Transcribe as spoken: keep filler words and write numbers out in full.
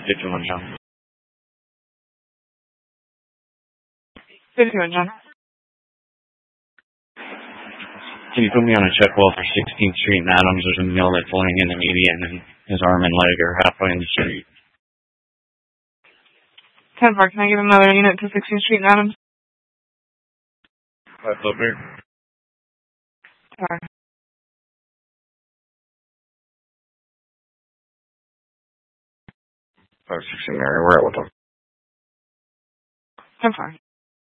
fifty-one, John. fifty-one, John. Can you put me on a check wall for sixteenth Street in Adams? There's a male that's laying in the median and his arm and leg are halfway in the street. ten four, can I give another unit to sixteenth Street in Adams? Five foot beer. Sorry. Five sixteen, Mary. We're out with them. ten four.